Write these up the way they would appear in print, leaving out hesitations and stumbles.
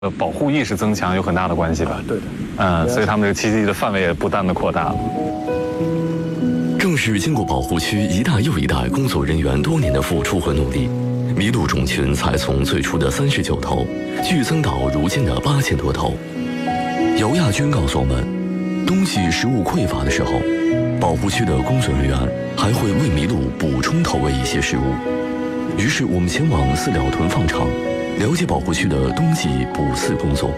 保护意识增强有很大的关系吧？ 对的。 所以他们这个栖息地的范围也不断的扩大了。 正是经过保护区一代又一代工作人员多年的付出和努力，麋鹿种群才从最初的39头剧增到如今的8000多头。姚亚军告诉我们，冬季食物匮乏的时候，保护区的工作人员还会为麋鹿补充投喂一些食物。于是我们前往饲料囤放场，了解保护区的冬季捕饲工作。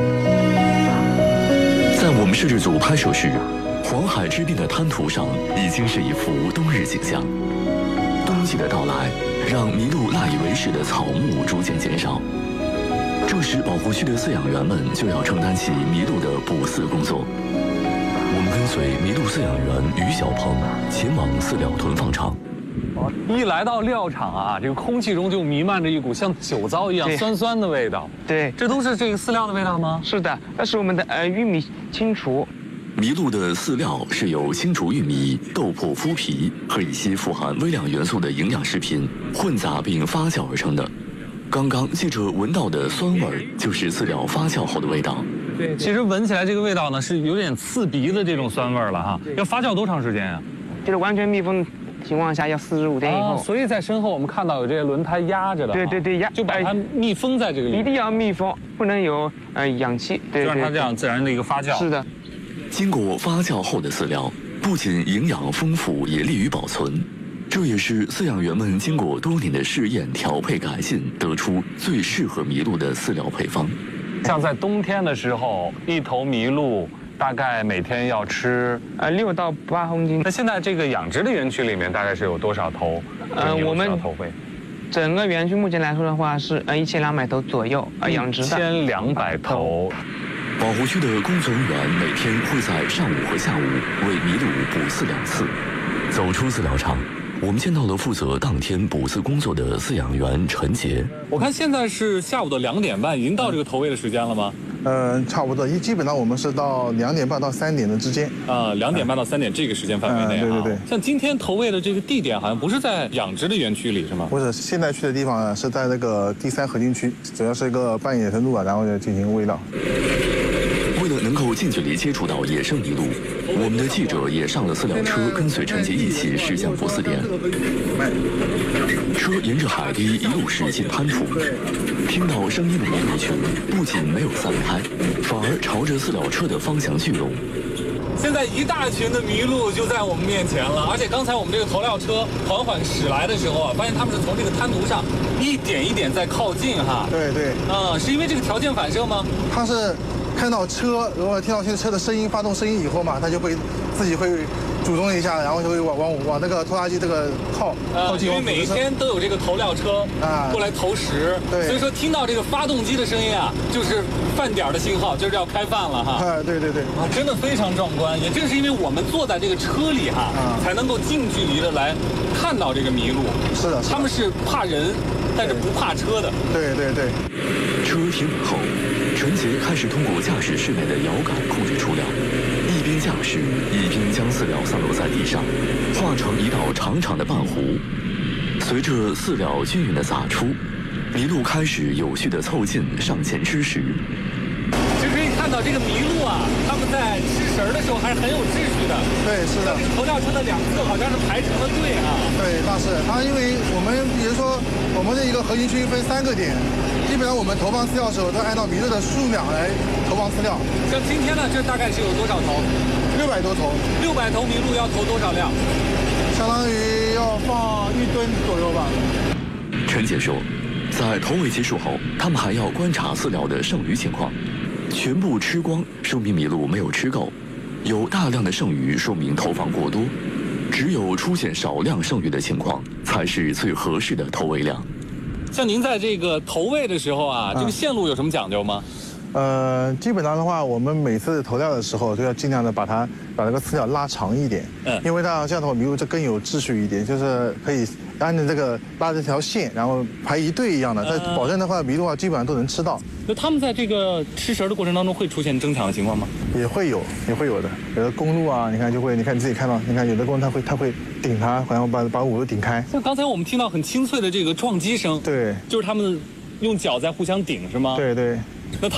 在我们摄制组拍摄时，黄海之滨的滩涂上已经是一幅冬日景象。冬季的到来，让麋鹿赖以为食的草木逐渐减少。这时，保护区的饲养员们就要承担起麋鹿的捕饲工作。我们跟随麋鹿饲养员于小鹏前往饲料囤放场。 一来到料场啊，这个空气中就弥漫着一股像酒糟一样酸酸的味道。 对， 这都是这个饲料的味道吗？ 是的，那是我们的玉米清除。 麋鹿的饲料是由青竹玉米、豆粕、麸皮和一些富含微量元素的营养食品混杂并发酵而成的。刚刚记者闻到的酸味儿，就是饲料发酵后的味道。 对，其实闻起来这个味道呢，是有点刺鼻的这种酸味儿了哈。要发酵多长时间啊？ 就是完全密封情况下要45天以后。 所以在身后我们看到有这些轮胎压着的。 对，压就把它密封在这个里面。 一定要密封，不能有氧气。对， 就让它这样自然的一个发酵。 是的。 经过发酵后的饲料，不仅营养丰富，也利于保存。这也是饲养员们经过多年的试验、调配、改进，得出最适合麋鹿的饲料配方。 像在冬天的时候，一头麋鹿大概每天要吃 6到8公斤。 那现在这个养殖的园区里面大概是有多少头？ 我们投喂。 整个园区目前来说的话是1200头左右养殖的。 1200头。 保护区的工作人员每天会在上午和下午为麋鹿捕饲2次。走出饲料场，我们见到了负责当天捕饲工作的饲养员陈杰。 我看现在是下午的2点半，已经到这个投喂的时间了吗？ 差不多，基本上我们是到2点半到3点的之间。 2点半到3点这个时间范围内。 对。 像今天投喂的这个地点好像不是在养殖的园区里是吗？ 不是，现在去的地方是在那个第3核心区，主要是一个半野生鹿然后就进行喂料。 为了能够近距离接触到野生麋鹿，我们的记者也上了饲料车，跟随陈杰一起驶向捕饲点。车沿着海堤一路驶进滩涂，听到声音的麋鹿群不仅没有散开，反而朝着饲料车的方向聚拢。 现在一大群的麋鹿就在我们面前了，而且刚才我们这个投料车缓缓驶来的时候啊，发现他们是从这个滩涂上一点一点在靠近哈。 对。 是因为这个条件反射吗？ 它是看到车，如果听到车的声音，发动声音以后嘛，它就会自己会主动一下，然后就会往那个拖拉机这个靠近。 因为每一天都有这个投料车过来投食， 对， 所以说听到这个发动机的声音啊，就是饭点的信号，就是要开饭了哈。 对。 真的非常壮观。也正是因为我们坐在这个车里哈，才能够近距离的来看到这个麋鹿。 是的， 他们是怕人，但是不怕车的。 对。 车停稳后，陈杰开始通过驾驶室内的摇杆控制出料，一边驾驶一边将饲料散落在地上，画成一道长长的半弧。随着饲料均匀的撒出，麋鹿开始有序地凑近上前吃食。 其实可以看到这个麋鹿啊，它们在吃食儿的时候还是很有秩序的。 对，是的。 这个投料车的2侧好像是排成了队啊。 对，那是它，因为我们比如说我们的一个核心区分3个点，基本上我们投放饲料的时候都按照麋鹿的数量来投放饲料。 像今天呢，这大概是有多少头 ？600多头。 600头麋鹿要投多少料？ 相当于要放1吨左右吧。 陈姐说，在投喂结束后，他们还要观察饲料的剩余情况。全部吃光，说明麋鹿没有吃够；有大量的剩余，说明投放过多。只有出现少量剩余的情况，才是最合适的投喂量。 像您在这个投喂的时候啊，这个线路有什么讲究吗？ 基本上的话，我们每次投料的时候都要尽量的把这个饲料拉长一点，因为这样的话麋鹿就更有秩序一点，就是可以按照这个拉这条线，然后排一队一样的，但保证的话麋鹿啊基本上都能吃到。 那他们在这个吃食的过程当中会出现争抢的情况吗？ 也会有的。有的公鹿啊，你看你自己看到，你看有的公鹿它会顶它，好像把尾都顶开。 像刚才我们听到很清脆的这个撞击声， 对， 就是他们用脚在互相顶是吗？ 对。 那